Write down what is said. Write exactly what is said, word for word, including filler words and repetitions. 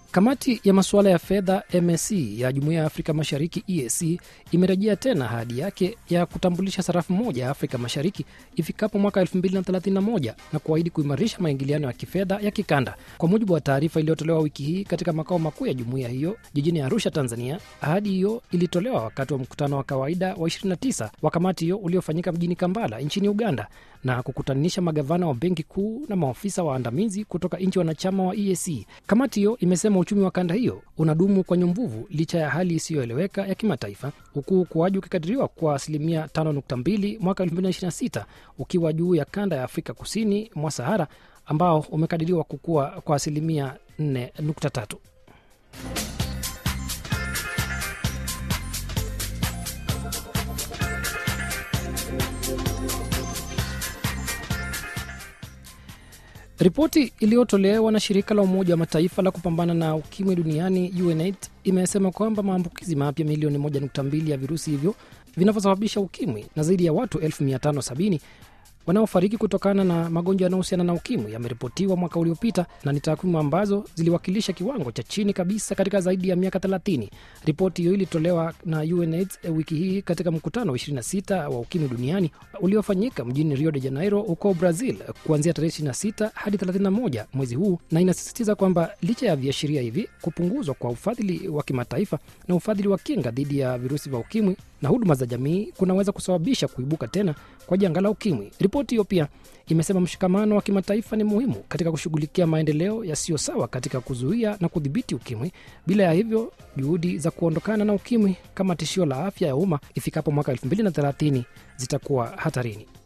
Kamati ya masuala ya fedha M A C ya Jumuiya ya Afrika Mashariki E A C imerejea tena ahadi yake ya kutambulisha sarafu moja ya Afrika Mashariki ifikapo mwaka elfu mbili thelathini na moja na kuahidi kuimarisha maingiliano ya kifedha ya kikanda. Kwa mujibu wa taarifa iliyotolewa wiki hii katika makao makuu ya jumuiya hiyo jijini Arusha, Tanzania, ahadi hiyo ilitolewa wakati wa mkutano wa kawaida wa ishirini na tisa wa kamati hiyo uliofanyika mjini Kampala nchini Uganda na kukutanisha magavana wa benki kuu na maofisa waandamizi kutoka nchi wanachama wa E A C. Kamati hiyo imesema uchumi wa kanda hiyo unadumu kwa nyumbuvu licha ya hali isiyoeleweka ya kimataifa, huku ukuaji ukikadiriwa kwa asilimia tano nukta mbili mwaka elfu mbili ishirini na sita ukiwa juu ya kanda ya Afrika Kusini mwa Sahara ambao umekadiriwa kukua kwa asilimia nne nukta tatu. Ripoti iliyotolewa na shirika la Umoja wa Mataifa la kupambana na ukimwi duniani U N AIDS imesema kwamba maambukizi mapya milioni moja nukta mbili ya virusi hivyo vinavyosababisha ukimwi na zaidi ya watu elfu mia tano sabini wanaofariki kutokana na magonjwa yanayohusiana na ukimwi yameripotiwa mwaka uliopita, na ni takwimu ambazo ziliwakilisha kiwango cha chini kabisa katika zaidi ya miaka thelathini. Ripoti hiyo ilitolewa na U N AIDS wiki hii katika mkutano wa ishirini na sita wa ukimwi duniani uliofanyika mjini Rio de Janeiro huko Brazil kuanzia tarehe ishirini na sita hadi thelathini na moja mwezi huu, na inasisitiza kwamba licha ya viashiria hivi, kupunguzwa kwa ufadhili wa kimataifa na ufadhili wa kinga dhidi ya virusi vya ukimwi na huduma za jamii kunaweza kusababisha kuibuka tena kwa janga la ukimwi. Ripoti hiyo pia imesema mshikamano wa kimataifa ni muhimu katika kushughulikia maendeleo yasiyo sawa katika kuzuia na kudhibiti ukimwi. Bila ya hivyo, juhudi za kuondokana na ukimwi kama tishio la afya ya umma ifikapo mwaka elfu mbili thelathini zitakuwa hatarini.